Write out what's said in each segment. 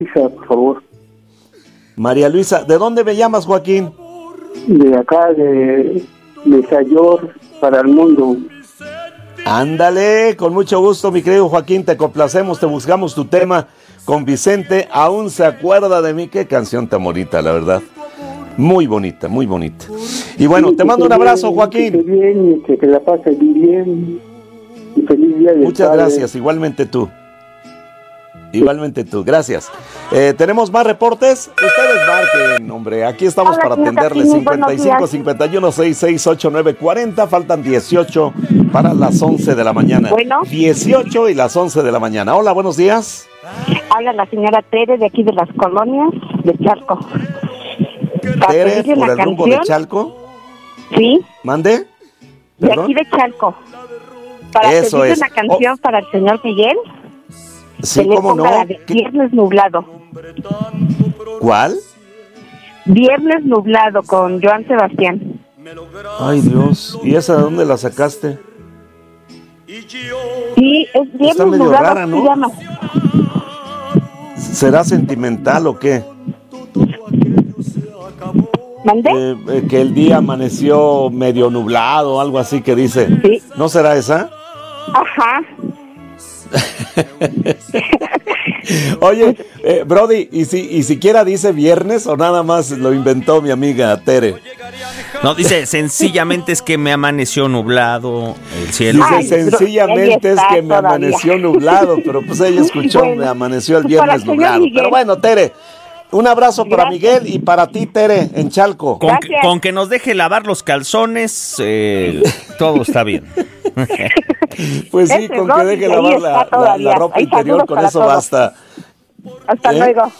Luisa, por favor. María Luisa, ¿de dónde me llamas, Joaquín? De acá, de Sayor, para el mundo. Ándale, con mucho gusto, mi querido Joaquín, te complacemos, te buscamos tu tema con Vicente, aún se acuerda de mí. Qué canción tan bonita, la verdad. Muy bonita, muy bonita. Y bueno, te mando un abrazo, Joaquín. Que bien, que la pases bien. Y feliz día del Muchas padre. gracias, igualmente tú. Igualmente tú, gracias. ¿Tenemos más reportes? Ustedes marquen, hombre, aquí estamos para atenderles. 55 51 66 89 40, faltan 18 para las 11 de la mañana. Bueno. 18 y las 11 de la mañana. Hola, buenos días. Habla la señora Tere de aquí de las colonias de Chalco. Tere, por el rumbo de Chalco. Sí. ¿Mande? De ¿Perdón? aquí de Chalco. Para Eso pedirle es. una canción para el señor Miguel. Sí, que le cómo ponga no. la de Viernes Nublado. ¿Cuál? Viernes Nublado con Joan Sebastián. Ay, Dios. ¿Y esa de dónde la sacaste? Sí, es Viernes Está medio Nublado, rara, ¿cómo ¿no? se llama? ¿Será sentimental o qué? ¿Mandé? Que el día amaneció medio nublado, algo así que dice. Sí. ¿No será esa? Ajá. Oye, Brody, ¿y siquiera dice viernes o nada más lo inventó mi amiga Tere? No, dice, sencillamente es que me amaneció nublado el cielo. Dice, Ay, sencillamente es está que me todavía. amaneció nublado, pero pues ella escuchó, Bueno, me amaneció el pues para viernes el señor nublado. Miguel. Pero bueno, Tere, un abrazo para Gracias. Miguel y para ti, Tere, en Chalco. Con que nos deje lavar los calzones, todo está bien. Pues sí, Ese con que Brody deje ahí lavar está la todavía. ropa Hay interior, saludos con para eso todos. basta. Hasta luego.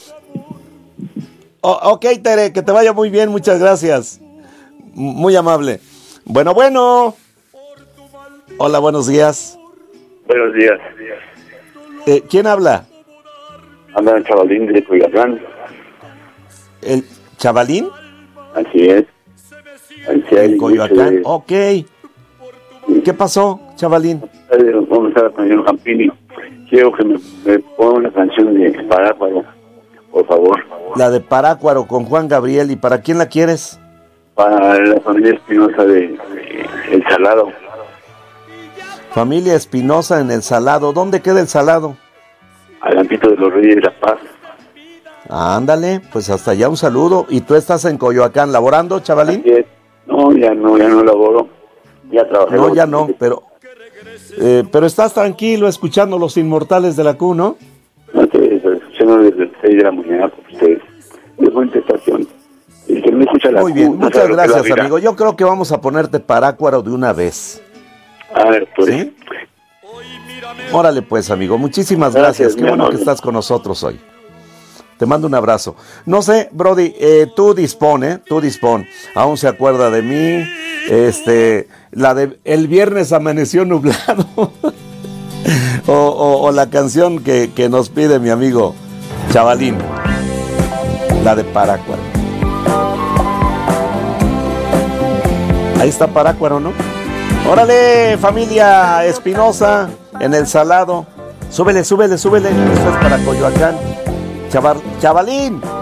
Ok, Tere, que te vaya muy bien, muchas gracias. Muy amable. Bueno. Hola, buenos días. Buenos días. ¿Quién habla? Anda el chavalín de Coyoacán. ¿El chavalín? Así es. En Coyoacán. Ok. ¿Qué pasó, chavalín? Vamos a estar con el señor Campini. Quiero que me ponga una canción de Parácuaro, por favor. La de Parácuaro con Juan Gabriel. ¿Y para quién la quieres? Para la familia Espinosa de El Salado. Familia Espinosa en El Salado. ¿Dónde queda El Salado? Al Ampito de los Reyes de La Paz. Ándale, pues hasta allá un saludo. ¿Y tú estás en Coyoacán laborando, chavalín? Así es. No, ya no laboro. Ya trabajé. No, ya no, pero estás tranquilo escuchando Los Inmortales de la Q, ¿no? No, estoy escuchando desde las 6 de la mañana con ustedes. Es buena estación. El que no escucha la Muy bien, Q, no muchas sabe lo que es la gracias, vida. amigo. Yo creo que vamos a ponerte Parácuaro de una vez. A ver, pues. ¿Sí? Órale pues, amigo, muchísimas gracias. Qué bueno que estás con nosotros hoy. Te mando un abrazo. No sé, Brody, tú dispone. Aún se acuerda de mí. La de El viernes amaneció nublado. o la canción que nos pide mi amigo Chavalín. La de Parácuaro. Ahí está Parácuaro, ¿no? Órale, familia Espinosa en El Salado. Súbele. Esto es para Coyoacán. Chavalín.